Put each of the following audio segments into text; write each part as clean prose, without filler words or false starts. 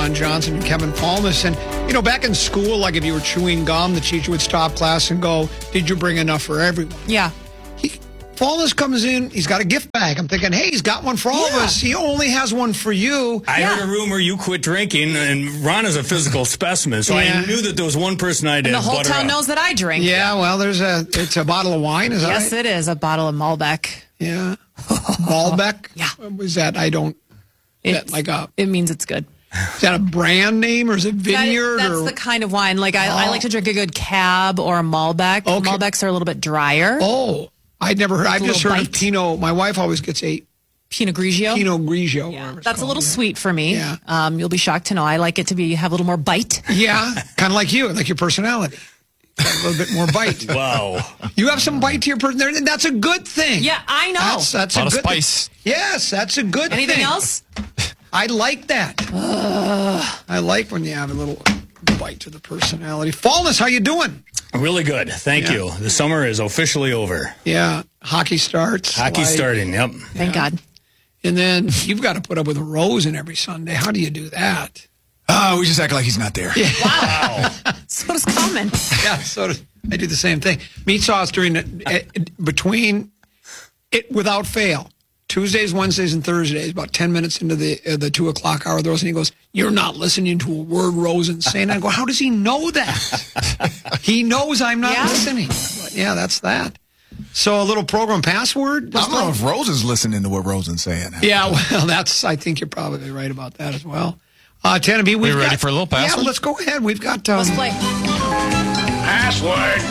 Ron Johnson and Kevin Fallness. And, back in school, like if you were chewing gum, the teacher would stop class and go, did you bring enough for everyone? Yeah. Fallness comes in, he's got a gift bag. I'm thinking, hey, he's got one for all of us. He only has one for you. I heard a rumor you quit drinking, and Ron is a physical specimen, so I knew that there was one person I did. And the whole town knows that I drink. Yeah, well, it's a bottle of wine, is that right? Yes, it is. A bottle of Malbec. Yeah. Malbec? Yeah. Was that, it means it's good. Is that a brand name or is it vineyard? That's the kind of wine. Like I like to drink a good Cab or a Malbec. Okay. Malbecs are a little bit drier. Oh, I'd never heard. I've just heard of bite. Pinot. My wife always gets a Pinot Grigio. Pinot Grigio. Yeah. That's a little sweet for me. Yeah. You'll be shocked to know I like it to have a little more bite. Yeah, kind of like you, like your personality. Got a little bit more bite. Wow. You have some bite to your personality. That's a good thing. Yeah, I know. That's a lot a of good spice. thing. Yes, that's a good thing. Anything else? I like that. I like when you have a little bite to the personality. Fallness, how you doing? Really good. Thank you. The summer is officially over. Yeah. Hockey starts. Hockey's starting, yep. Thank God. And then you've got to put up with a Rosen every Sunday. How do you do that? We just act like he's not there. Yeah. Wow. So does Common. Yeah, I do the same thing. Meat sauce between it without fail. Tuesdays, Wednesdays, and Thursdays, about 10 minutes into the 2 o'clock hour, and he goes, you're not listening to a word Rosen's saying. I go, how does he know that? He knows I'm not listening. But yeah, that's that. So a little program password. I don't know if Rosen's listening to what Rosen's saying. Yeah, well, I think you're probably right about that as well. Tennessee, we've got... ready for a little password? Yeah, let's go ahead. We've got... Let's play. Password.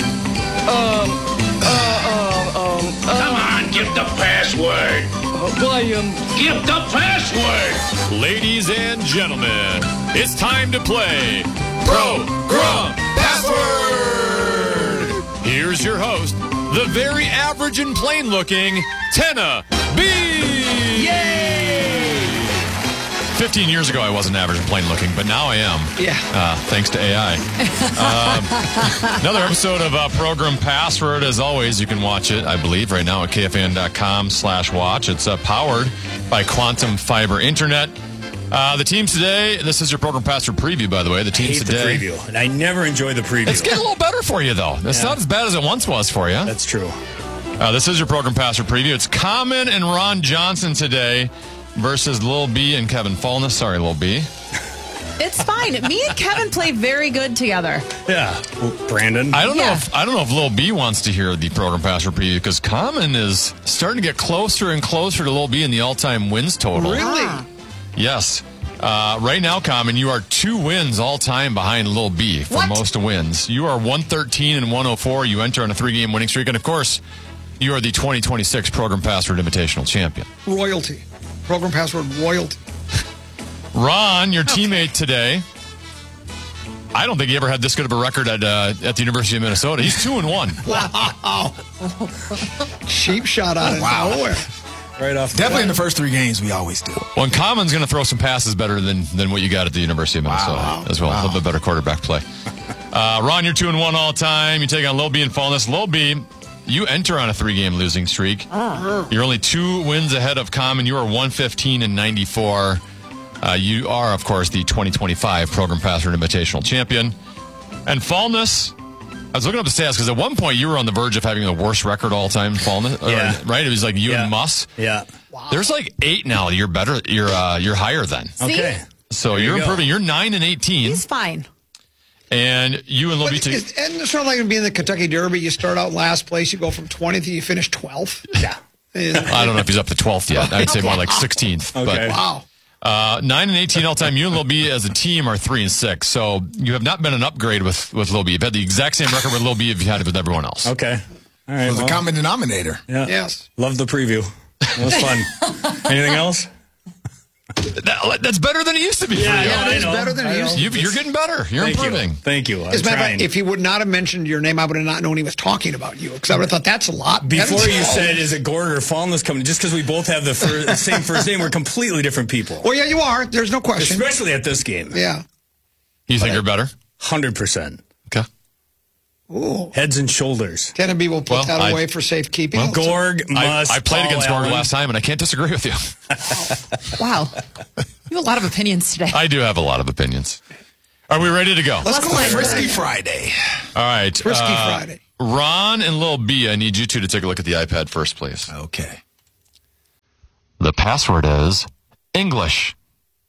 Come on, give the password. Give the password. Ladies and gentlemen, it's time to play Program Password. Here's your host, the very average and plain-looking Tenna B. Yay! 15 years ago, I wasn't average and plain-looking, but now I am. Yeah. Thanks to AI. Another episode of Program Password. As always, you can watch it, I believe, right now at KFAN.com/watch. It's powered by Quantum Fiber Internet. The teams today, this is your Program Password preview, by the way. The teams today. I hate the preview, and I never enjoy the preview. It's getting a little better for you, though. It's not as bad as it once was for you. That's true. This is your Program Password preview. It's Common and Ron Johnson today versus Lil B and Kevin Fallness. Sorry, Lil B. It's fine. Me and Kevin play very good together. Yeah. Brandon. I don't know if Lil B wants to hear the Program Password preview because Common is starting to get closer and closer to Lil B in the all-time wins total. Really? Yes. Right now, Common, you are 2 wins all-time behind Lil B for most wins. You are 113 and 104. You enter on a 3-game winning streak. And, of course, you are the 2026 Program Password Invitational Champion. Royalty. Program Password royalty. Ron, your teammate today, I don't think he ever had this good of a record at the University of Minnesota. He's 2-1. Wow. Cheap shot out of nowhere. Right off. Definitely in the first 3 games, we always do. Well, and Common's going to throw some passes better than what you got at the University of Minnesota as well. A little bit better quarterback play. Ron, you're 2-1 all time. You take on Lil B and Fallness. Lil B, you enter on a 3-game losing streak. You're only 2 wins ahead of Common. You are 115 and 94. You are, of course, the 2025 Program Password Invitational Champion. And Fallness, I was looking up the stats because at one point you were on the verge of having the worst record all time. Fallness, right? It was like you and Muss. Yeah. Wow. There's like 8 now. You're better. You're higher than. Okay. So you're improving. You're 9 and 18. He's fine. And you and Lil B. And it's not like being in the Kentucky Derby. You start out last place, you go from 20th, you finish 12th. Yeah. I don't know if he's up to 12th yet. I'd say more like 16th. Okay. But, Wow. 9 and 18 all time. You and Lil B as a team are 3 and 6. So you have not been an upgrade with Lil B. You've had the exact same record with Lil B if you had it with everyone else. Okay. All right. It was a common denominator. Yeah. Yes. Love the preview. That was fun. Anything else? That's better than it used to be for you. Yeah, it is better than it used to be. You're getting better. You're improving. Thank you. As a matter of fact, if he would not have mentioned your name, I would have not known he was talking about you because I would have thought that's a lot better. Before you said, is it Gordon or Fallness coming? Just because we both have the same first name, we're completely different people. Well, yeah, you are. There's no question. Especially at this game. Yeah. You think you're better? 100%. Okay. Ooh. Heads and shoulders. Kennedy will put that away for safekeeping. Well, Gorg must. I played Paul against Gorg Allen. last time, and I can't disagree with you. Wow. You have a lot of opinions today. I do have a lot of opinions. Are we ready to go? Let's go play Frisky Friday. All right. Frisky Friday. Ron and Lil B, I need you two to take a look at the iPad first, please. Okay. The password is English.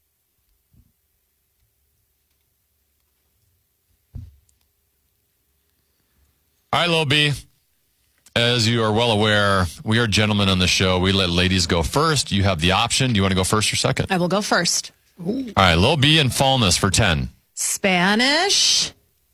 All right, Lil B. As you are well aware, we are gentlemen on the show. We let ladies go first. You have the option. Do you want to go first or second? I will go first. All right, Lil B and Fallness for 10. Spanish.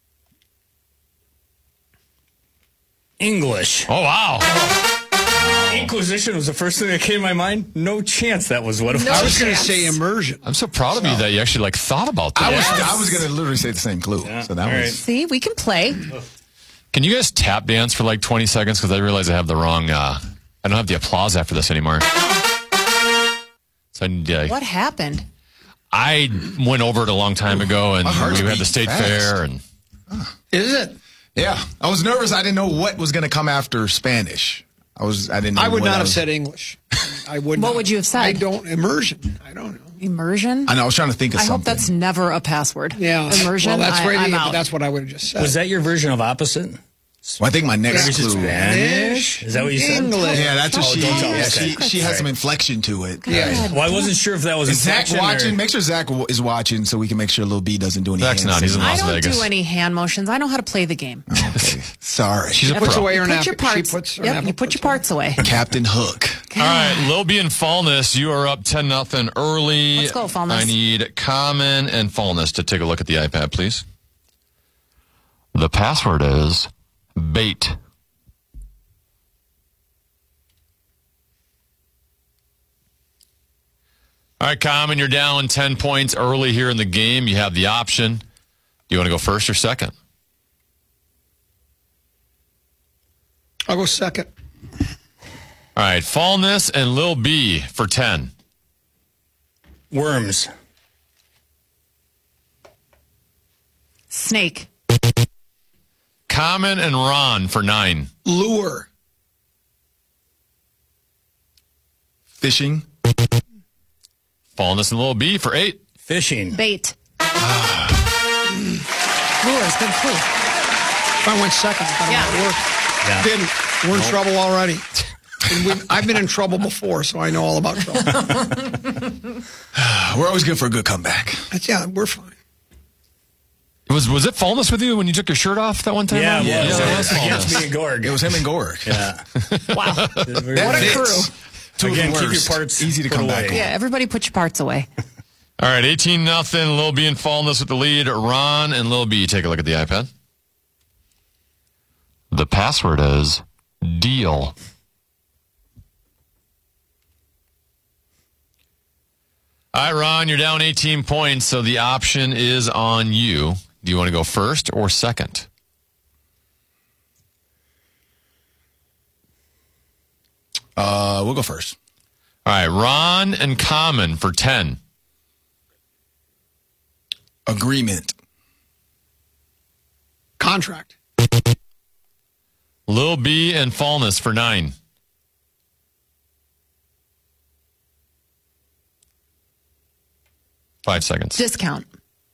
English. Oh, wow. Inquisition was the first thing that came to my mind. No chance that was what it was. I was going to say immersion. I'm so proud of you that you actually thought about that. I was going to literally say the same clue. So that All was. right. See, we can play. Can you guys tap dance for like 20 seconds? Because I realize I have the wrong, I don't have the applause after this anymore. So I need to, What happened? I went over it a long time ago, and My heart's we had the beating state fast. fair, and Is it? Yeah. I was nervous. I didn't know what was going to come after Spanish. I didn't know I would what not have was- said English. I would. What not. would you have said? I don't immersion. I don't know. Immersion? I know. I was trying to think of I something. hope that's never a password. Yeah. Immersion? Well, that's I'm radio. out. That's what I would have just said. Was that your version of opposite? Well, I think my next Is it clue. Spanish? Is that what you said? English. Yeah, that's what Oh, she. don't tell me. Yeah, Okay. she has some inflection to it. Yeah. Well, I wasn't sure if that was Is Zach inflection or- watching? Make sure Zach is watching so we can make sure Lil B doesn't do any. Zach's hand not. He's in signals. I Las don't Vegas. do any hand motions. I know how to play the game. Okay. Sorry. She's a She puts pro. away her Put napkin. your parts. She puts her Yep, napkin you put puts your parts away. Captain Hook. All right, Lil B and Fallness, you are up 10-0 early. Let's go, Fallness. I need Common and Fallness to take a look at the iPad, please. The password is bait. All right, Common, you're down 10 points early here in the game. You have the option. Do you want to go first or second? I'll go second. All right, Fallness and Lil B for 10. Worms. Snake. Common and Ron for 9. Lure. Fishing. Fallness and Lil B for 8. Fishing. Bait. Lures, good clue. If I went second, I thought Yeah. it might work. Yeah. Didn't. We're in trouble already. And I've been in trouble before, so I know all about trouble. We're always good for a good comeback. Yeah, we're fine. Was it Fallness with you when you took your shirt off that one time? Yeah, Ron? it was. that was Against Fallness. me and Gorg. It was him and Gorg. Yeah. Wow. What What a crew. Two of the Again, keep your worst. parts Easy to put come away. back on. Yeah, everybody put your parts away. All right, 18-0. Lil B and Fallness with the lead. Ron and Lil B, take a look at the iPad. The password is deal. All right, Ron, you're down 18 points, so the option is on you. Do you want to go first or second? We'll go first. All right, Ron and Common for 10. Agreement. Contract. Lil B and Fallness for 9. Five seconds. Discount.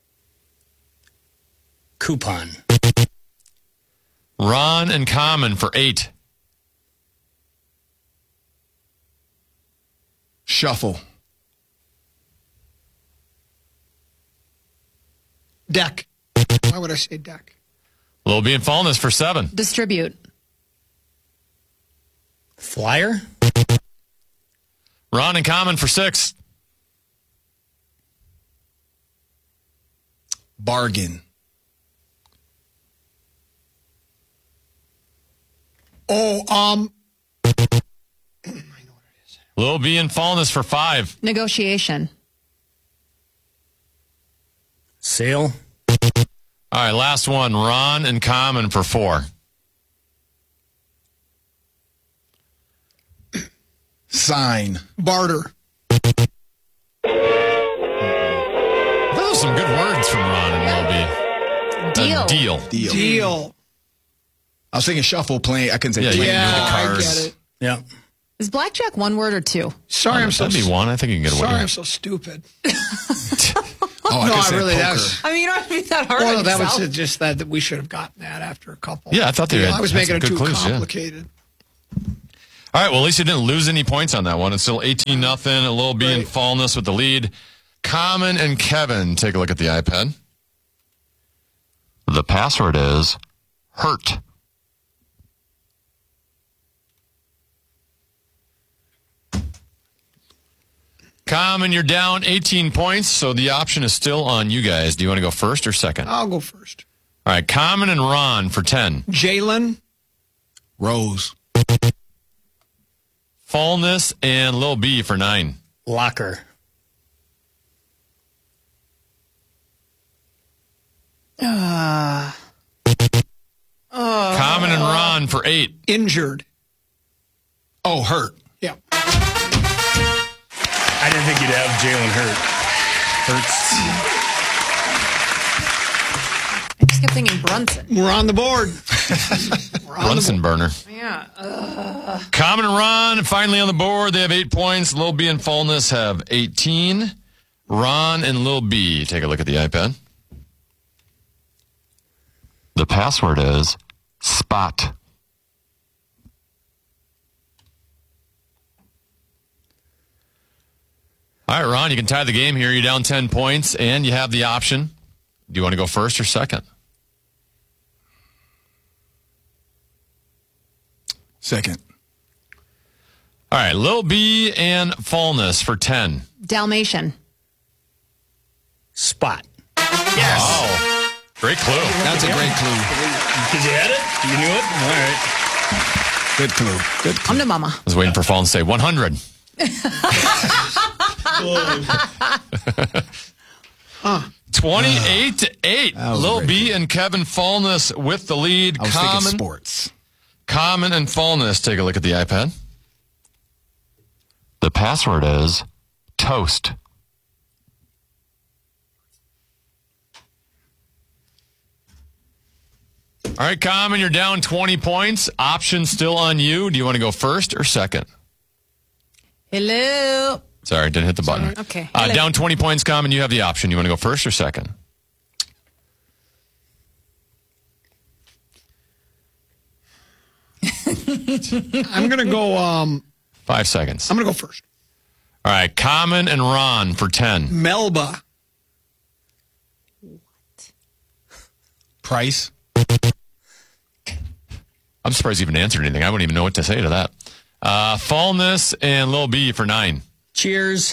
Coupon. Ron and Common for 8. Shuffle. Deck. Why would I say deck? Lil B and Fallness for 7. Distribute. Flyer. Ron and Common for 6. Bargain. Oh, Lil B and Fallness for 5. Negotiation. Sale. All right, last one. Ron and Common for 4. Sign. barter. Those are some good words from Ron and Lil B. Deal. Deal. Deal. Deal. I was thinking shuffle playing. I couldn't say Yeah, playing. yeah. Yeah, I cards. get it. Yeah. Is blackjack one word or two? Sorry, I'm so That'd be one. I think you can get away sorry, with I'm it. so stupid. Oh, I No, could I say really poker. that's. I mean, you don't have to be that hard Well, on that yourself. was just that we should have gotten that after a couple. Yeah, I thought they had- I was had making some it good too clues, yeah. complicated. All right, well, at least you didn't lose any points on that one. It's still 18-0. A little B in Fallness with the lead. Common and Kevin, take a look at the iPad. The password is hurt. Common, you're down 18 points, so the option is still on you guys. Do you want to go first or second? I'll go first. All right, Common and Ron for 10. Jalen, Rose. Fallness and Lil B for 9. Locker. Common and Ron for 8. injured. Oh, hurt. Yeah. I didn't think you'd have Jalen Hurts. I just kept thinking Brunson. We're on the board. We're on the Brunson board. burner. Yeah. Common and Ron finally on the board. They have 8 points. Lil B and Fallness have 18. Ron and Lil B, take a look at the iPad. The password is spot. All right, Ron, you can tie the game here. You're down 10 points, and you have the option. Do you want to go first or second? Second. All right, Lil B and Fallness for 10. Dalmatian. Spot. Oh, great clue. That's a great clue. Because you had it? You knew it? All right. Good clue. Good clue. I'm the mama. I was waiting for Fallness to say 100. 28-8. was Lil great. B and Kevin Fallness with the lead. I was thinking sports. Common and Fallness. Take a look at the iPad. The password is toast. All right, Common, you're down 20 points. Option still on you. Do you want to go first or second? Hello. Sorry, didn't hit the button. Okay. Hello. Down 20 points, Common. You have the option. You want to go first or second? I'm going to go 5 seconds. I'm going to go first. All right, Common and Ron for 10. Melba. Price. I'm surprised you even answered anything. I wouldn't even know what to say to that. Fallness and Lil B for 9. Cheers.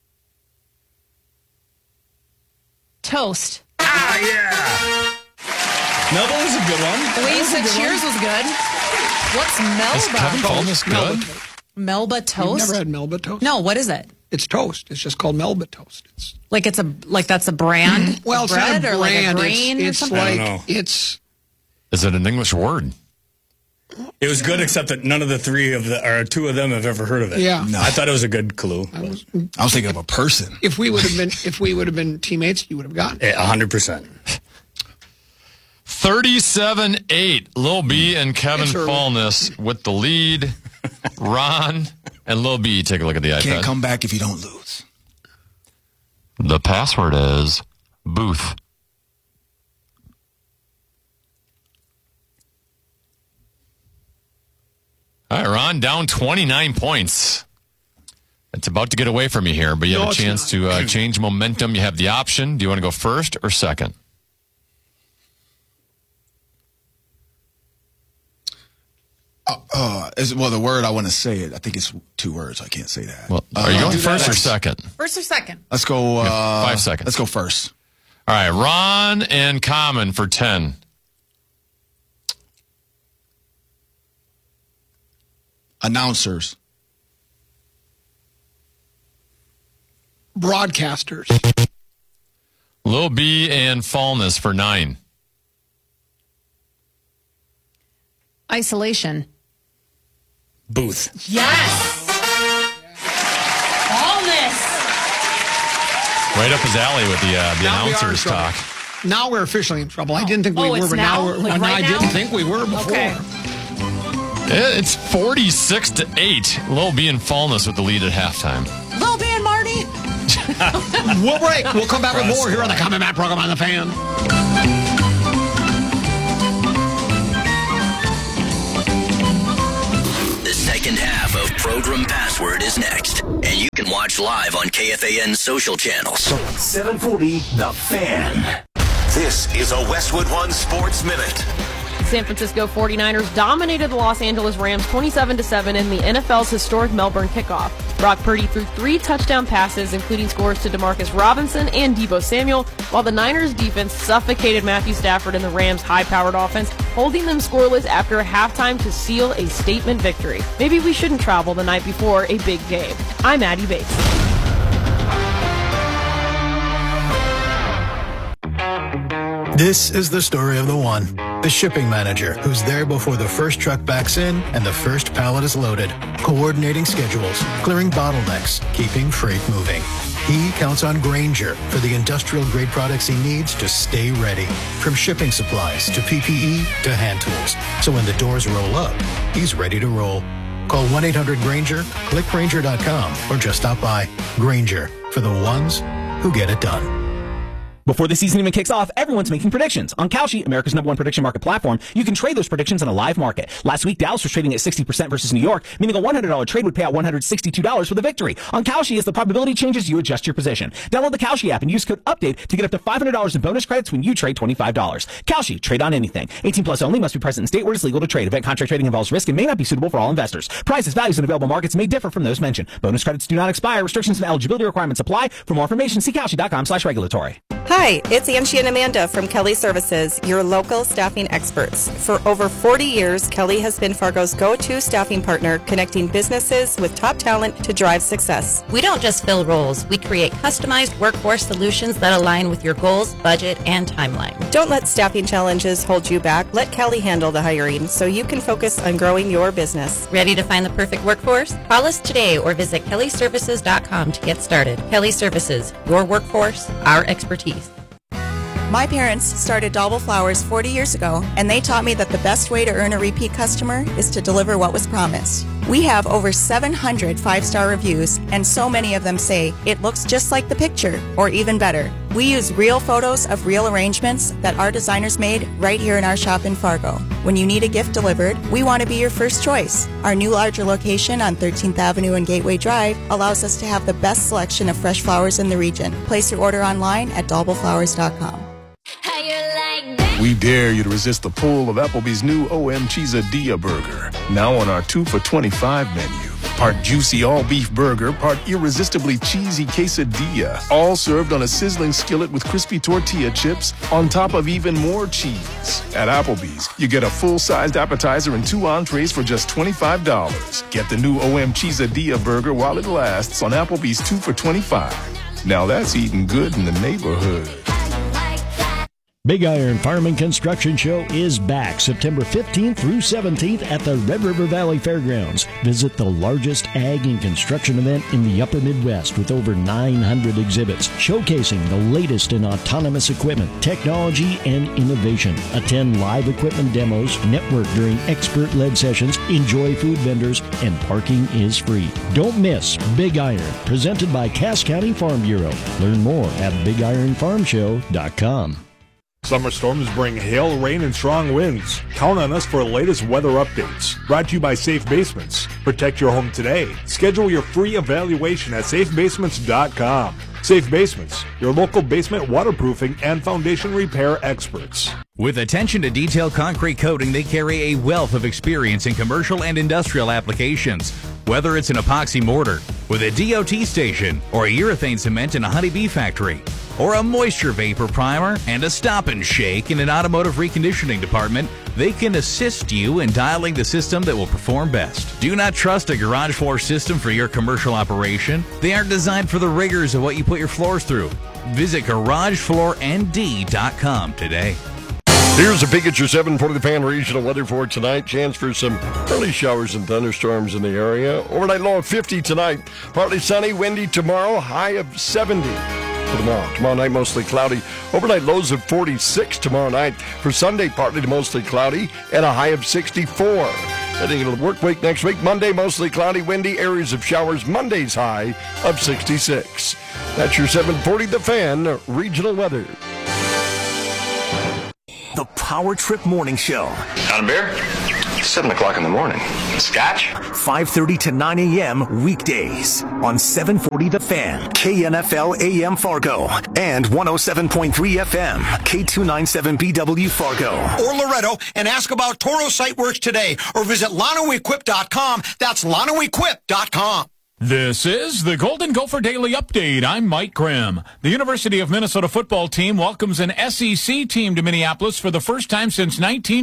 Toast. Ah, yeah. Melba was a good one. The way you said cheers was good. What's Is Kevin Melba? Fallness good? Melba You've toast? never had Melba toast? No, what is it? It's toast. It's just called Melba toast. It's Like that's a brand? well, of it's not bread a or like a brand. grain or It's something? I like don't know. it's Is it an English word? It was good, except that none of the two of them have ever heard of it. Yeah. No. I thought it was a good clue. I was thinking of a person. if we would have been teammates, you would have gotten it. 100%. 37-8. Lil B and Kevin It's early. Fallness with the lead. Ron and Lil B, take a look at the iPad. Can't come back if you don't lose. The password is booth. All right, Ron, down 29 points. It's about to get away from you here, but you No, have a it's chance not. to change momentum. You have the option. Do you want to go first or second? Well, the word I want to say it. I think it's 2 words. I can't say that. Well, are you going do that first or next. second? First or second? Let's go. 5 seconds. Let's go first. All right, Ron and Common for 10. Announcers. Broadcasters. Lil B and Fallness for 9. Isolation. Booth. Yes. Allness. Right up his alley with the Now we announcers are in talk. now we're officially in trouble. I didn't think we were, it's but now? we're. Like right I now? didn't think we were before. Okay. It's 46-8. Lil B and Fallness with the lead at halftime. Lil B and Marty. We'll break. We'll come back with more here on the Common Man program on the Fan. The second half of Program Password is next, and you can watch live on KFAN's social channels. 740 The Fan. This is a Westwood One Sports Minute. San Francisco 49ers dominated the Los Angeles Rams 27-7 in the NFL's historic Melbourne kickoff. Brock Purdy threw 3 touchdown passes, including scores to Demarcus Robinson and Deebo Samuel, while the Niners defense suffocated Matthew Stafford and the Rams' high-powered offense, holding them scoreless after halftime to seal a statement victory. Maybe we shouldn't travel the night before a big game. I'm Addie Bates. This is the story of the one, the shipping manager, who's there before the first truck backs in and the first pallet is loaded, coordinating schedules, clearing bottlenecks, keeping freight moving. He counts on Grainger for the industrial-grade products he needs to stay ready, from shipping supplies to PPE to hand tools. So when the doors roll up, he's ready to roll. Call 1-800-GRAINGER, click Grainger.com, or just stop by. Grainger, for the ones who get it done. Before the season even kicks off, everyone's making predictions. On Kalshi, America's #1 prediction market platform, you can trade those predictions on a live market. Last week, Dallas was trading at 60% versus New York, meaning a $100 trade would pay out $162 for the victory. On Kalshi, as the probability changes, you adjust your position. Download the Kalshi app and use code UPDATE to get up to $500 in bonus credits when you trade $25. Kalshi, trade on anything. 18 plus only, must be present in state where it's legal to trade. Event contract trading involves risk and may not be suitable for all investors. Prices, values, and available markets may differ from those mentioned. Bonus credits do not expire. Restrictions and eligibility requirements apply. For more information, see Kalshi.com/regulatory. Hi, it's Angie and Amanda from Kelly Services, your local staffing experts. For over 40 years, Kelly has been Fargo's go-to staffing partner, connecting businesses with top talent to drive success. We don't just fill roles. We create customized workforce solutions that align with your goals, budget, and timeline. Don't let staffing challenges hold you back. Let Kelly handle the hiring so you can focus on growing your business. Ready to find the perfect workforce? Call us today or visit kellyservices.com to get started. Kelly Services, your workforce, our expertise. My parents started Dalble Flowers 40 years ago, and they taught me that the best way to earn a repeat customer is to deliver what was promised. We have over 700 5-star reviews, and so many of them say it looks just like the picture, or even better. We use real photos of real arrangements that our designers made right here in our shop in Fargo. When you need a gift delivered, we want to be your first choice. Our new larger location on 13th Avenue and Gateway Drive allows us to have the best selection of fresh flowers in the region. Place your order online at dalbleflowers.com. We dare you to resist the pull of Applebee's new OM Cheesadilla burger. Now on our 2 for $25 menu. Part juicy all-beef burger, part irresistibly cheesy quesadilla. All served on a sizzling skillet with crispy tortilla chips on top of even more cheese. At Applebee's, you get a full-sized appetizer and 2 entrees for just $25. Get the new OM Cheesadilla burger while it lasts on Applebee's 2 for $25. Now that's eating good in the neighborhood. Big Iron Farm and Construction Show is back September 15th through 17th at the Red River Valley Fairgrounds. Visit the largest ag and construction event in the upper Midwest with over 900 exhibits showcasing the latest in autonomous equipment, technology, and innovation. Attend live equipment demos, network during expert-led sessions, enjoy food vendors, and parking is free. Don't miss Big Iron, presented by Cass County Farm Bureau. Learn more at BigIronFarmShow.com. Summer storms bring hail, rain, and strong winds. Count on us for the latest weather updates. Brought to you by Safe Basements. Protect your home today. Schedule your free evaluation at safebasements.com. Safe Basements, your local basement waterproofing and foundation repair experts. With attention to detail concrete coating, they carry a wealth of experience in commercial and industrial applications. Whether it's an epoxy mortar with a DOT station or a urethane cement in a honeybee factory, or a moisture vapor primer and a stop and shake in an automotive reconditioning department, they can assist you in dialing the system that will perform best. Do not trust a garage floor system for your commercial operation. They aren't designed for the rigors of what you put your floors through. Visit GarageFloorND.com today. Here's a peek at your 740 The Fan regional weather for tonight. Chance for some early showers and thunderstorms in the area. Overnight low of 50 tonight. Partly sunny, windy tomorrow, high of 70. for tomorrow. Tomorrow night, mostly cloudy. Overnight lows of 46 tomorrow night. For Sunday, partly to mostly cloudy and a high of 64. Heading into the work week next week, Monday, mostly cloudy, windy, areas of showers. Monday's high of 66. That's your 740 The Fan regional weather. The Power Trip Morning Show. Got a beer? 7 o'clock in the morning. Scotch? 5:30 to 9 a.m. weekdays on 740 The Fan, KNFL AM Fargo, and 107.3 FM, K297BW Fargo. Or Loretto, and ask about Toro Siteworks today, or visit LanoEquip.com. That's LanoEquip.com. This is the Golden Gopher Daily Update. I'm Mike Grimm. The University of Minnesota football team welcomes an SEC team to Minneapolis for the first time since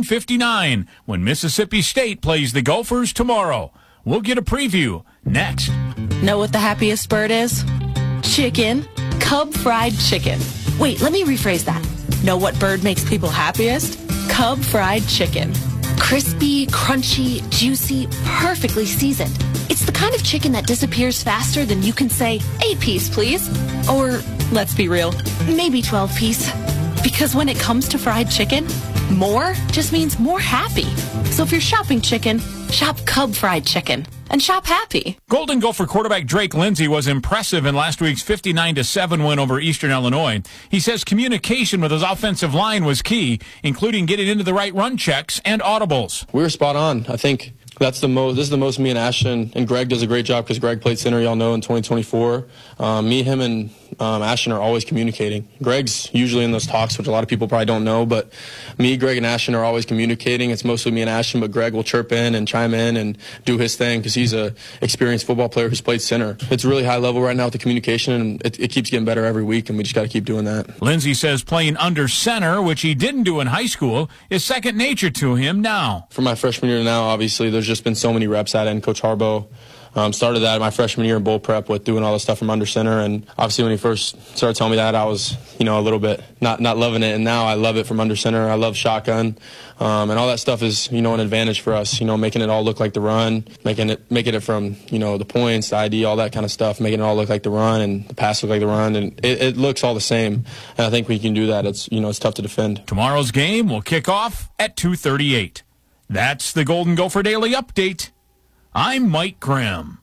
1959, when Mississippi State plays the Gophers tomorrow. We'll get a preview next. Know what the happiest bird is? Chicken. Cub fried chicken. Wait, let me rephrase that. Know what bird makes people happiest? Cub fried chicken. Crispy, crunchy, juicy, perfectly seasoned. It's the kind of chicken that disappears faster than you can say, 8-piece, please. Or, let's be real, maybe 12-piece. Because when it comes to fried chicken, more just means more happy. So if you're shopping chicken, shop Cub fried chicken. And shop happy. Golden Gopher quarterback Drake Lindsey was impressive in last week's 59-7 win over Eastern Illinois. He says communication with his offensive line was key, including getting into the right run checks and audibles. We were spot on. I think this is the most me and Ashton, and Greg does a great job because Greg played center, y'all know, in 2024. Me, him, and Ashton are always communicating. Greg's usually in those talks, which a lot of people probably don't know, but me, Greg, and Ashton are always communicating. It's mostly me and Ashton, but Greg will chirp in and chime in and do his thing because he's a experienced football player who's played center. It's really high level right now with the communication, and it keeps getting better every week, and we just got to keep doing that. Lindsey says playing under center, which he didn't do in high school, is second nature to him now. For my freshman year now, obviously, there's just been so many reps at it, and Coach Harbaugh started that my freshman year in bowl prep with doing all this stuff from under center, and obviously when he first started telling me that, I was, a little bit not loving it, and now I love it from under center. I love shotgun, and all that stuff is, an advantage for us, making it all look like the run, making it from, the points, the ID, all that kind of stuff, making it all look like the run and the pass look like the run, and it looks all the same, and I think we can do that. It's, it's tough to defend. Tomorrow's game will kick off at 2:38. That's the Golden Gopher Daily Update. I'm Mike Grimm.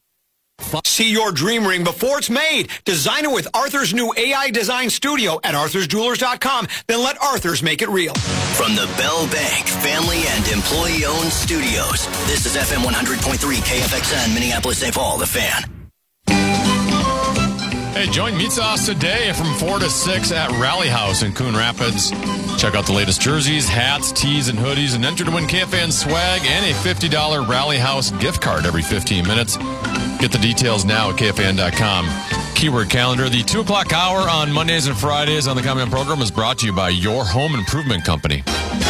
See your dream ring before it's made. Design it with Arthur's new AI design studio at arthursjewelers.com. Then let Arthur's make it real. From the Bell Bank family and employee-owned studios, this is FM 100.3 KFXN, Minneapolis-St. Paul, The Fan. Hey, join Meat Sauce today from 4 to 6 at Rally House in Coon Rapids. Check out the latest jerseys, hats, tees, and hoodies, and enter to win KFAN swag and a $50 Rally House gift card every 15 minutes. Get the details now at KFAN.com. Keyword calendar. The 2 o'clock hour on Mondays and Fridays on the Comment program is brought to you by Your Home Improvement Company.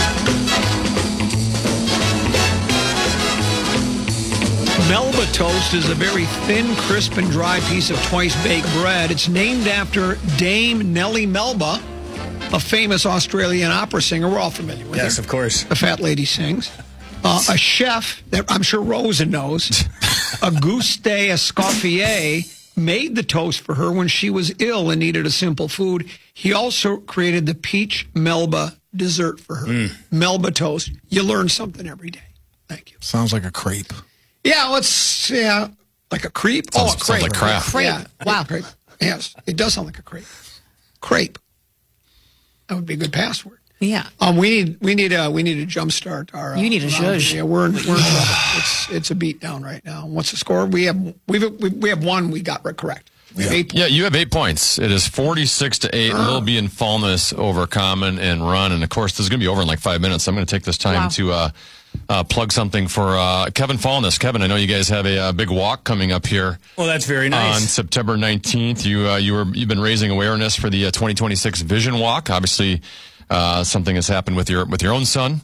Melba toast is a very thin, crisp, and dry piece of twice-baked bread. It's named after Dame Nellie Melba, a famous Australian opera singer. We're all familiar with her. Yes, of course. The fat lady sings. A chef that I'm sure Rosa knows, Auguste Escoffier, made the toast for her when she was ill and needed a simple food. He also created the peach Melba dessert for her. Melba toast. You learn something every day. Thank you. Sounds like a crepe. Yeah, like a crepe. Sounds, a crepe. Sounds like crap. Crepe. Yeah, wow. Crepe. Yes, it does sound like a crepe. Crepe. That would be a good password. Yeah. We need a jumpstart our. You need a zhuzh. Yeah, we're in trouble. It's a beat down right now. What's the score? We have one we got correct. We have 8 points. Yeah, you have 8 points. It is 46-8. We'll be in Fallness over Common and Run, and of course this is going to be over in like 5 minutes. So I'm going to take this time to plug something for Kevin Fallness. Kevin, I know you guys have a big walk coming up here. Well, that's very nice. On September 19th, you've been raising awareness for the 2026 Vision Walk. Obviously, something has happened with your own son,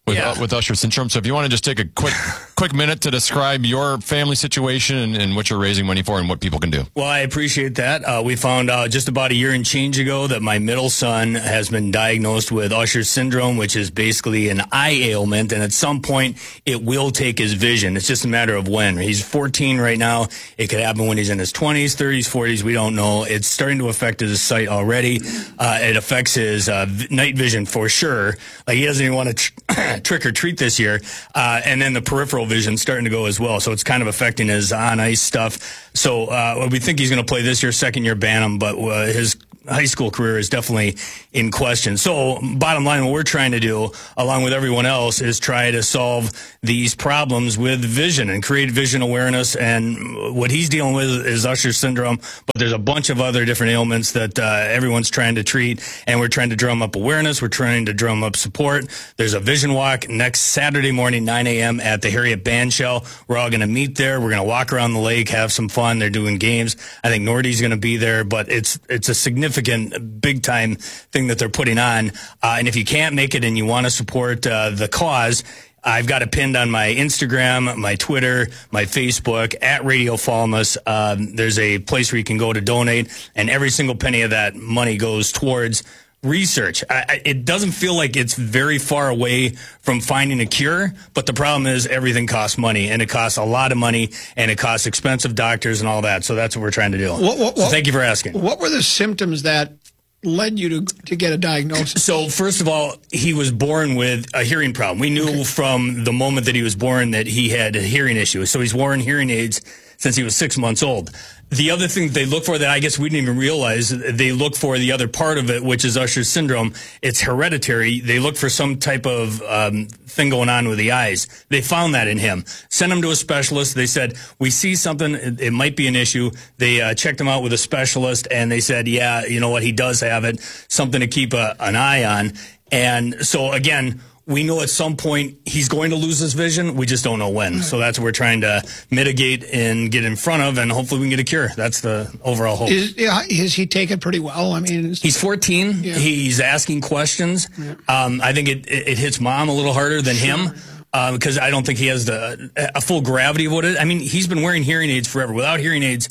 with Usher syndrome. So if you want to just take a quick minute to describe your family situation and what you're raising money for and what people can do. Well, I appreciate that. We found out just about a year and change ago that my middle son has been diagnosed with Usher syndrome, which is basically an eye ailment, and at some point it will take his vision. It's just a matter of when. He's 14 right now. It could happen when he's in his 20s, 30s, 40s. We don't know. It's starting to affect his sight already. It affects his night vision for sure. Like, he doesn't even want to trick or treat this year. And then the peripheral vision starting to go as well. So it's kind of affecting his on ice stuff. So we think he's going to play this year, second year Bantam, but his high school career is definitely in question. So bottom line, what we're trying to do, along with everyone else, is try to solve these problems with vision and create vision awareness. And what he's dealing with is Usher syndrome, but there's a bunch of other different ailments that everyone's trying to treat. And we're trying to drum up awareness. We're trying to drum up support. There's a vision walk next Saturday morning, 9 a.m. at the Harriet Bandshell. We're all going to meet there. We're going to walk around the lake, have some fun. They're doing games. I think Nordy's going to be there, but it's a significant big time thing that they're putting on. And if you can't make it and you want to support the cause, I've got it pinned on my Instagram, my Twitter, my Facebook, at Radio Falmouth. There's a place where you can go to donate, and every single penny of that money goes towards research. It doesn't feel like it's very far away from finding a cure, but the problem is everything costs money, and it costs a lot of money, and it costs expensive doctors and all that. So that's what we're trying to do. So thank you for asking. What were the symptoms that led you to get a diagnosis? So first of all, he was born with a hearing problem. We knew from the moment that he was born that he had a hearing issue. So he's worn hearing aids since he was 6 months old. The other thing they look for that I guess we didn't even realize, they look for the other part of it, which is Usher syndrome. It's hereditary. They look for some type of thing going on with the eyes. They found that in him. Sent him to a specialist. They said, we see something. It might be an issue. They checked him out with a specialist, and they said, yeah, you know what, he does have it. Something to keep an eye on. And so, again, we know at some point he's going to lose his vision. We just don't know when. So that's what we're trying to mitigate and get in front of, and hopefully we can get a cure. That's the overall hope. Is he taken pretty well? I mean, he's 14. Yeah. He's asking questions. Yeah. I think it hits mom a little harder than him. Because I don't think he has a full gravity of what it is. I mean, he's been wearing hearing aids forever. Without hearing aids,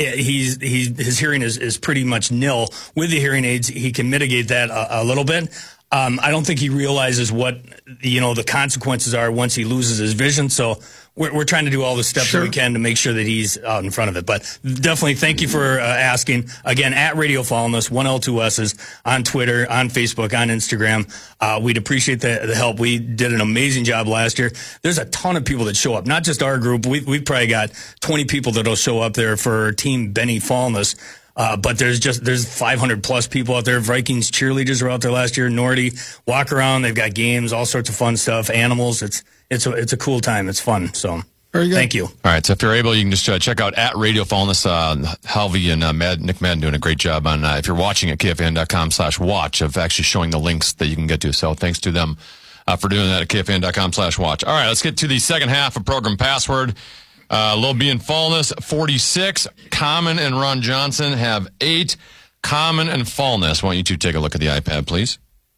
his hearing is pretty much nil. With the hearing aids, he can mitigate that a little bit. I don't think he realizes what, the consequences are once he loses his vision. So we're trying to do all the steps that we can to make sure that he's out in front of it. But definitely thank you for asking. Again, at Radio Falmouth, 1L2S's, on Twitter, on Facebook, on Instagram. We'd appreciate the help. We did an amazing job last year. There's a ton of people that show up, not just our group. We've probably got 20 people that'll show up there for Team Benny Falmouth. But there's 500 plus people out there. Vikings cheerleaders were out there last year. Nordy, walk around. They've got games, all sorts of fun stuff, animals. It's a cool time. It's fun. So very good. Thank you. All right. So if you're able, you can just check out at Radio Falmouth. Halvey and Nick Madden doing a great job on, if you're watching at KFAN.com/watch, of actually showing the links that you can get to. So thanks to them for doing that at KFAN.com/watch. All right. Let's get to the second half of program password. Lil B and Fallness, 46. Common and Ron Johnson have 8. Common and Fallness. Why don't you two take a look at the iPad, please?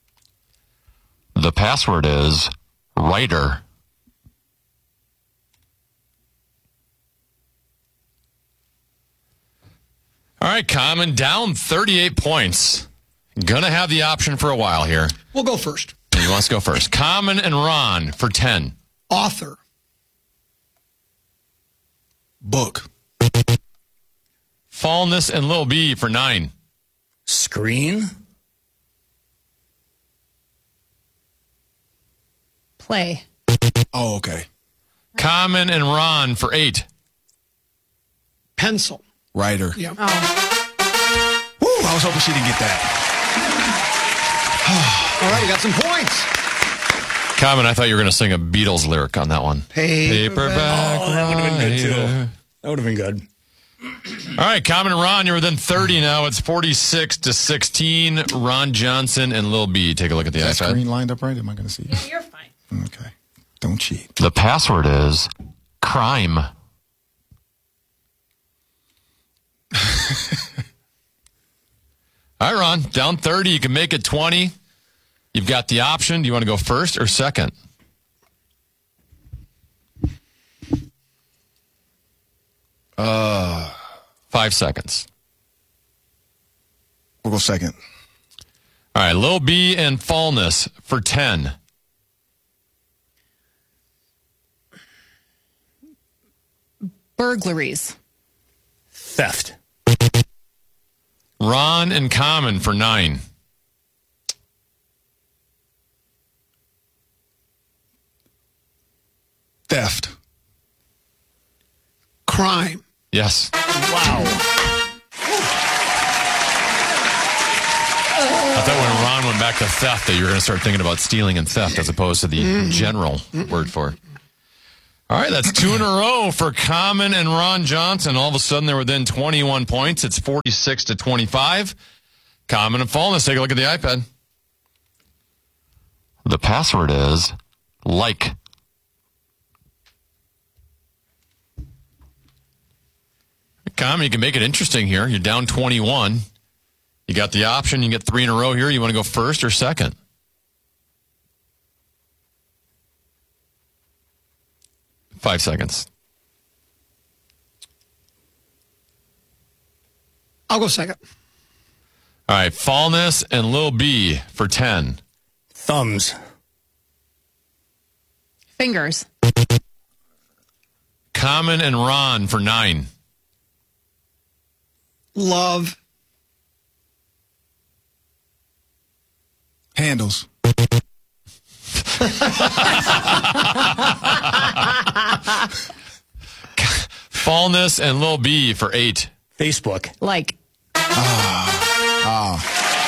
The password is writer. All right, Common down 38 points. Gonna have the option for a while here. We'll go first. He wants to go first. Common and Ron for 10. Author. Book. Fallness and Lil B for 9. Screen. Play. Oh, okay. Common and Ron for 8. Pencil. Writer. Yeah. Oh. Woo, I was hoping she didn't get that. All right, you got some points. Common, I thought you were going to sing a Beatles lyric on that one. Paperback. Oh, that would have been good, too. That would have been good. All right, Common and Ron, you're within 30 now. It's 46-16. Ron Johnson and Lil B. Take a look at the Is that iPad. screen lined up right? Am I going to see it? Yeah, you're fine. Okay. Don't cheat. The password is crime. All right, Ron, down 30. You can make it 20. You've got the option. Do you want to go first or second? 5 seconds. We'll go second. All right, Lil B and Fallness for 10. Burglaries. Theft. Ron and Common for 9. Theft. Crime. Yes. Wow. I thought when Ron went back to theft that you were going to start thinking about stealing and theft as opposed to the general word for it. All right, that's 2 in a row for Common and Ron Johnson. All of a sudden, they're within 21 points. It's 46-25. Common and Fallness, take a look at the iPad. The password is like. Common, you can make it interesting here. You're down 21. You got the option. You get 3 in a row here. You want to go first or second? Five seconds. I'll go second. All right, Fallness and Lil B for 10. Thumbs. Fingers. Common and Ron for 9. Love. Handles. Fallness and Lil B for 8. Facebook. Like. Oh,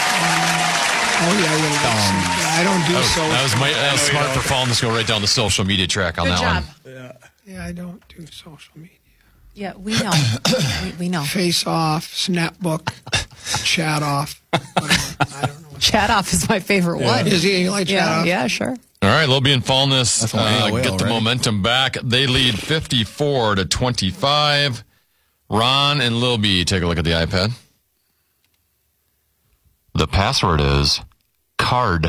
yeah. I don't do so. That was smart for Fallness to go right down the social media track on Good that job. one. Yeah, I don't do social media. Yeah, we know. we know. Face off, Snapbook, chat off. Chat off is my favorite one. Is he? You like chat off? Yeah, sure. All right, Lil B and Fallness That's on AOL, get the right? momentum back. They lead 54-25. Ron and Lil B, take a look at the iPad. The password is card.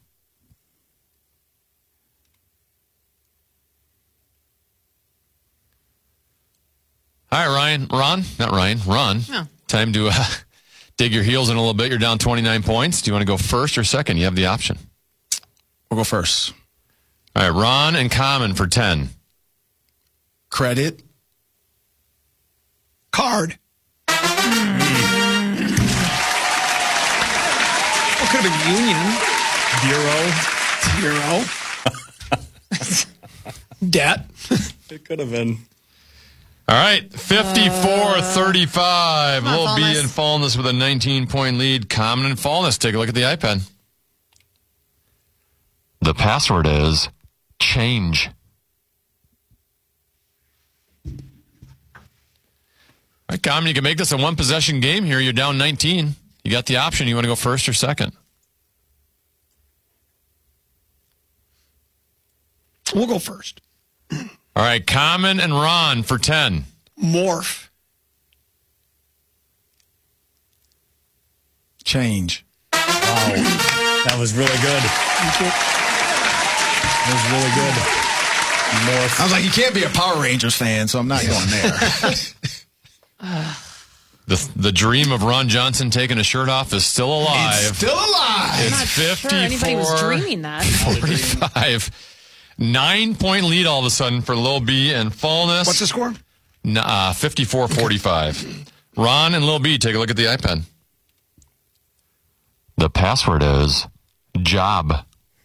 All right, Ryan. Ron. Oh. Time to dig your heels in a little bit. You're down 29 points. Do you want to go first or second? You have the option. We'll go first. All right, Ron and Common for 10. Credit. Card. What could have been Union? Bureau. Debt. It could have been. All right, 54-35. Come on, Lil B Fallness. and Fallness with a 19-point lead. Common and Fallness, take a look at the iPad. The password is change. All right, Common, you can make this a one-possession game here. You're down 19. You got the option. You want to go first or second? We'll go first. All right, Common and Ron for 10. Morph. Change. Wow. That was really good. That was really good. I was like, you can't be a Power Rangers fan, so I'm not going there. The dream of Ron Johnson taking his shirt off is still alive. It's still alive. I'm It's not 54. sure anybody was dreaming that. 45. 9-point lead all of a sudden for Lil B and Fallness. What's the score? 54-45. Ron and Lil B, take a look at the iPad. The password is job.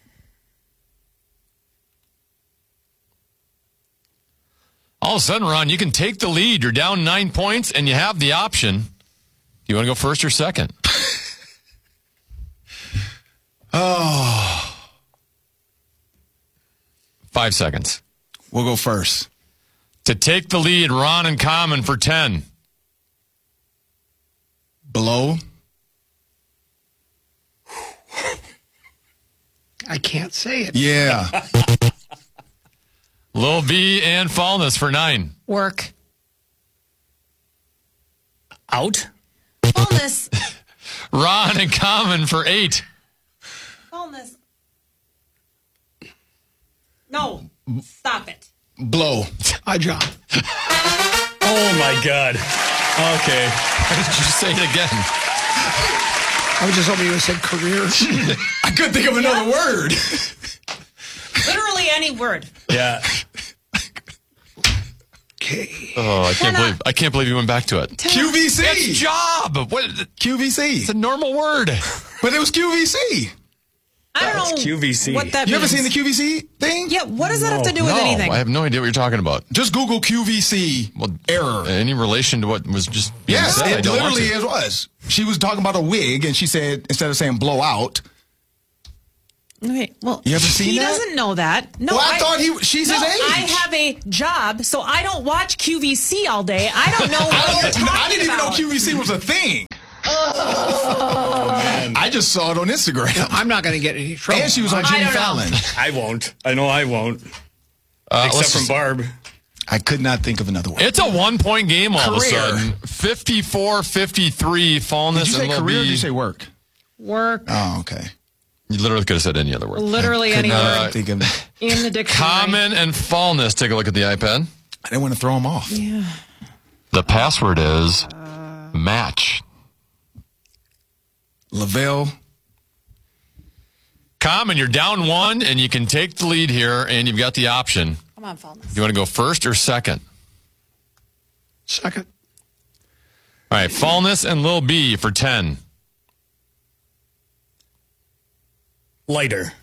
All of a sudden, Ron, you can take the lead. You're down 9 points, and you have the option. Do you want to go first or second? Oh. 5 seconds. We'll go first. To take the lead, Ron and Common for 10. Below. I can't say it. Yeah. Lil B and Fallness for 9. Work. Out. Fullness. Ron and Common for 8. Fullness. No. Stop it. Blow. Job. Oh, Oh, my God. Okay. Why did you say it again? I was just hoping you would have said career. I couldn't think of another word. Literally any word. Yeah. Okay. Oh, I can't believe you went back to it. QVC. It's job. What? QVC. It's a normal word. But it was QVC. I don't know QVC. what that You means. ever seen the QVC thing? Yeah, what does that have to do with anything? I have no idea what you're talking about. Just Google QVC error. Any relation to what was just being Yes, said? I it don't want literally to. was. She was talking about a wig, and she said, instead of saying blow out. Okay, well, You ever seen he that? doesn't know that. No, Well, I thought she's no, his age. I have a job, so I don't watch QVC all day. I don't know what you're talking I didn't even know about. QVC was a thing. I just saw it on Instagram. I'm not going to get any trouble. And she was on Jimmy Fallon. I won't. I know I won't. Let's Except from just- Barb. I could not think of another word. It's a 1-point game all of a Career. sudden. 54-53. Fallness Did you say and career or Lil did you B. say work? Work. Oh, okay. You literally could have said any other word. Literally any word Think of, in the dictionary. Common and fallness. Take a look at the iPad. I didn't want to throw him off. Yeah. The password is match. Lavelle. Common, you're down 1, and you can take the lead here, and you've got the option. Come on, Fallness. Do you want to go first or second? Second. All right, Fallness and Lil B for 10. Lighter.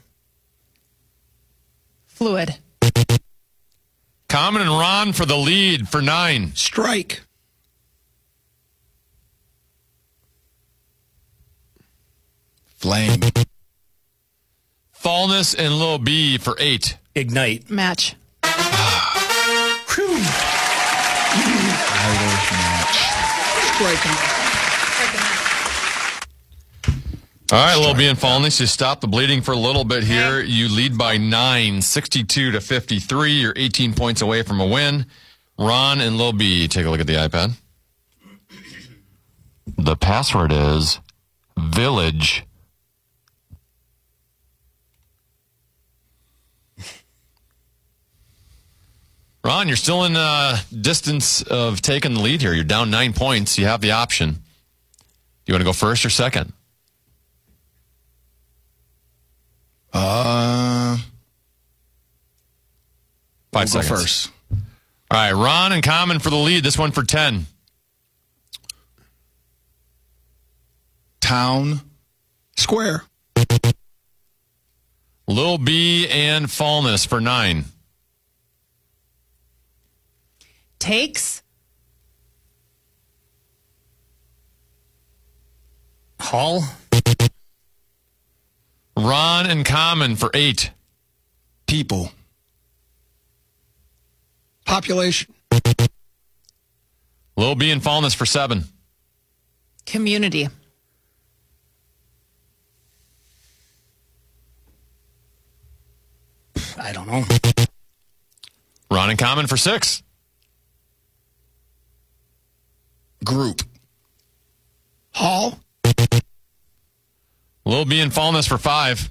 Fluid. Common and Ron for the lead for 9. Strike. Flame. Fallness and Lil B for 8. Ignite. Match. Strike. All right, Lil B and Fallness, you stop the bleeding for a little bit here. You lead by 9, 62-53. You're 18 points away from a win. Ron and Lil B, take a look at the iPad. The password is village. Ron, you're still in distance of taking the lead here. You're down 9 points. You have the option. Do you want to go first or second? 5 We'll seconds. go first. All right, Ron and Common for the lead. This one for 10. Town. Square. Lil B and Fallness for 9. Takes. Hall. Ron and Common for 8. People. Population. Lil B and Fallness for 7. Community. I don't know. Ron and Common for 6. Group. Hall. Lil B and Fallness for 5.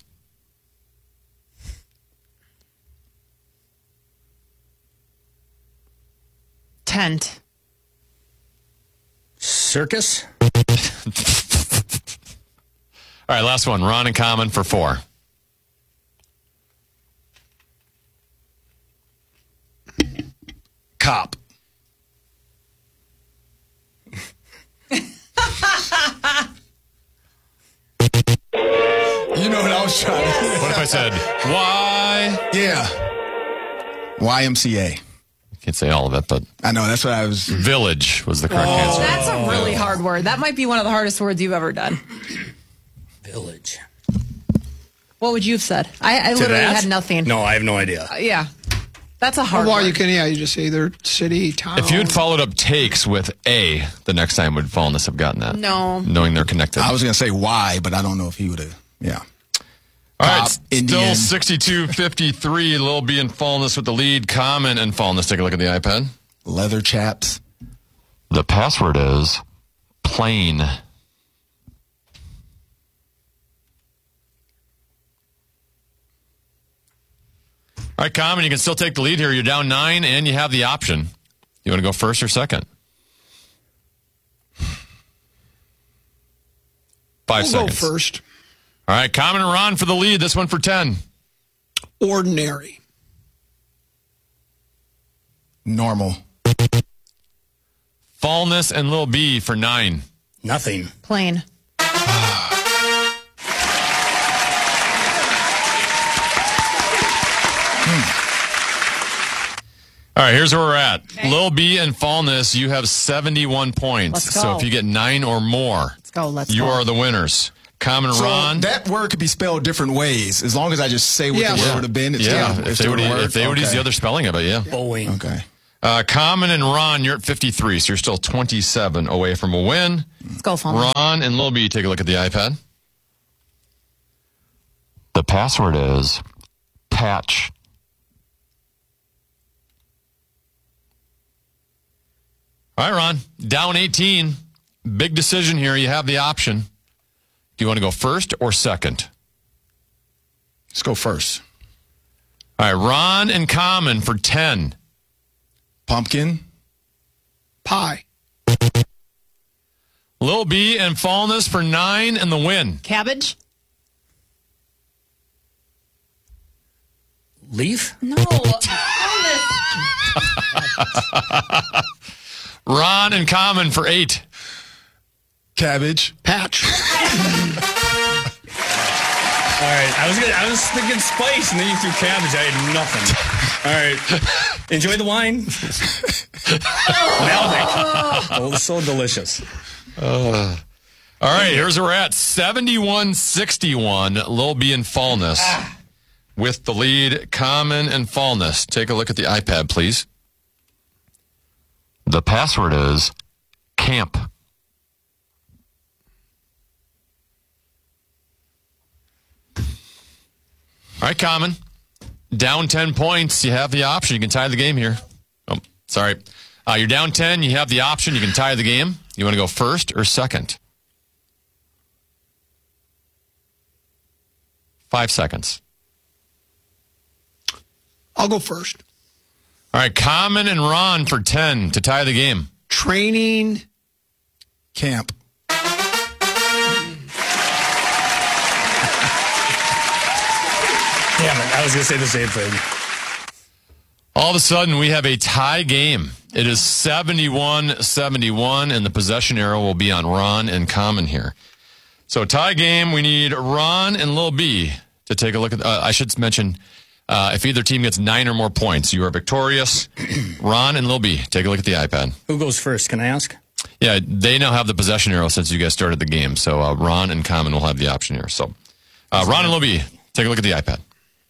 Tent. Circus. All right, last one. Ron and Common for 4. Cop. You know what I was trying to What if I said, why? Yeah. YMCA. Can't say all of it, but I know, that's what I was. village was the correct answer. That's a really hard word. That might be one of the hardest words you've ever done. Village. What would you have said? I To literally that? had nothing. No, I have no idea. Yeah. That's a hard Well, word. you can, you just say either city, town. If you had followed up takes with A, the next time would Fallness have gotten that? No. Knowing they're connected. I was going to say Y, but I don't know if he would have. Yeah. All right, Cop, still Indian. 62-53. Lil B and Fallness with the lead. Common and Fallness. Take a look at the iPad. Leather chaps. The password is plain. All right, Common, you can still take the lead here. You're down 9, and you have the option. You want to go first or second? 5 We'll seconds. go first. All right, Common and Ron for the lead. This one for 10. Ordinary. Normal. Fallness and Lil B for 9. Nothing. Plain. All right, here's where we're at. Okay. Lil B and Fallness, you have 71 points. Let's go. So if you get 9 or more, you are the winners. Common so Ron. That word could be spelled different ways. As long as I just say what the word would have been. If they would use the other spelling of it, yeah. Boeing. Okay. Common and Ron, you're at 53, so you're still 27 away from a win. Let's go, Fallness. Ron and Lil B, take a look at the iPad. The password is patch. All right, Ron, down 18. Big decision here. You have the option. Do you want to go first or second? Let's go first. All right, Ron and Common for 10. Pumpkin. Pie. Lil B and Fallness for 9 and the win. Cabbage. Leaf? No. Ron and Common for 8. Cabbage. Patch. All right, I was thinking spice, and then you threw cabbage. I had nothing. All right, enjoy the wine. Malbec. Oh, it's so delicious. All right, here's where we're at. 71-61, Lil B and Fallness. With the lead, Common and Fallness. Take a look at the iPad, please. The password is camp. All right, Common. Down 10 points. You have the option. You can tie the game here. Oh, sorry. You're down 10. You have the option. You can tie the game. You want to go first or second? 5 seconds. I'll go first. All right, Common and Ron for 10 to tie the game. Training camp. Damn it, I was going to say the same thing. All of a sudden, we have a tie game. It is 71-71, and the possession arrow will be on Ron and Common here. So tie game, we need Ron and Lil B to take a look at. I should mention, if either team gets 9 or more points, you are victorious. Ron and Lil B, take a look at the iPad. Who goes first? Can I ask? Yeah, they now have the possession arrow since you guys started the game. So Ron and Common will have the option here. So Ron and Lil B, take a look at the iPad.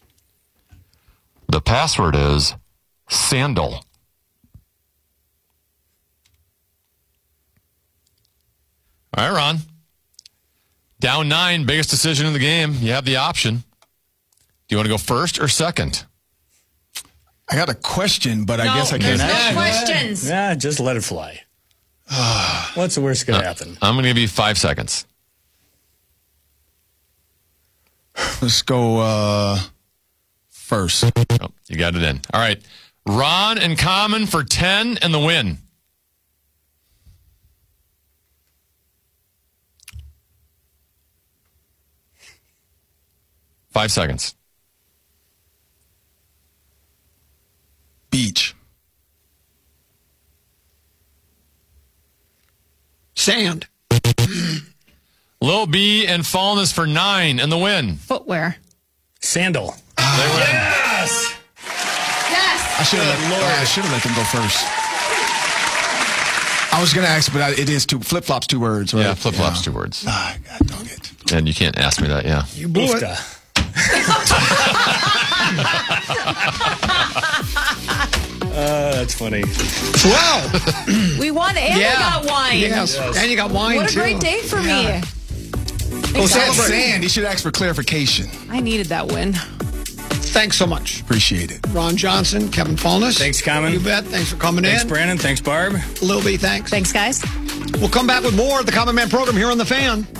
The password is sandal. All right, Ron. Down 9, biggest decision in the game. You have the option. Do you want to go first or second? I got a question, but I guess I can't ask no you. questions. Yeah, just let it fly. What's the worst going to happen? I'm going to give you 5 seconds. Let's go first. Oh, you got it in. All right. Ron and Common for 10 and the win. Five seconds. Beach. Sand. Lil B and Fallness for 9 and the win. Footwear. Sandal. Yes! I should have let them go first. I was going to ask, but it is flip-flops 2 words, right? Yeah, flip-flops 2 words. Ah, God dog it. And you can't ask me that, yeah. You blew it. That's funny. Wow. We won and we got wine. Yes. And you got wine, What a too. great day for me. Oh, sand. You should ask for clarification. I needed that win. Thanks so much. Appreciate it. Ron Johnson, Kevin Fallness. Thanks, Common. You bet. Thanks for coming Thanks, in. Brandon. Thanks, Barb. Lil B, thanks. Thanks, guys. We'll come back with more of the Common Man program here on The Fan.